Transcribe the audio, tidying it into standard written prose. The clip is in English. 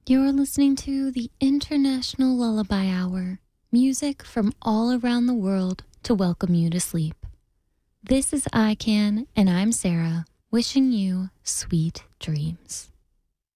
You're listening to the International Lullaby Hour, music from all around the world to welcome you to sleep. This is ICANN, and I'm Sarah, wishing you sweet dreams.